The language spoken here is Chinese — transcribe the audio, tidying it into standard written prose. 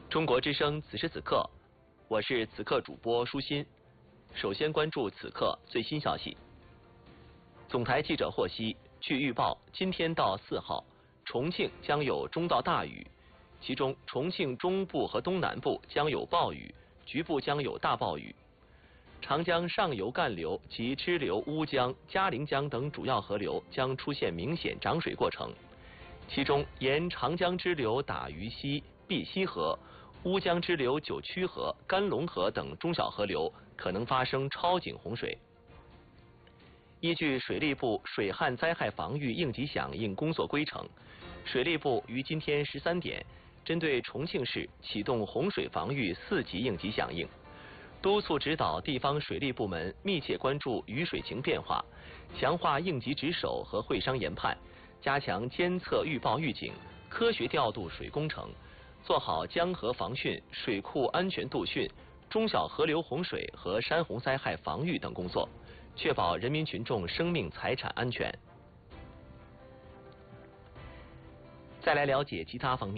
中国之声此时此刻，我是此刻主播舒心。首先关注此刻最新消息。总台记者获悉，据预报，今天到4号，重庆将有中到大雨，其中重庆中部和东南部将有暴雨，局部将有大暴雨。长江上游干流及支流乌江、嘉陵江等主要河流将出现明显涨水过程，其中沿长江支流打鱼溪、碧溪河、乌江支流九曲河、甘龙河等中小河流可能发生超警洪水。依据水利部水旱灾害防御应急响应工作规程，水利部于今天13点针对重庆市启动洪水防御4级应急响应，督促指导地方水利部门密切关注雨水情变化，强化应急值守和会商研判，加强监测预报预警，科学调度水工程，做好江河防汛、水库安全度汛、中小河流洪水和山洪灾害防御等工作，确保人民群众生命财产安全。再来了解其他方面。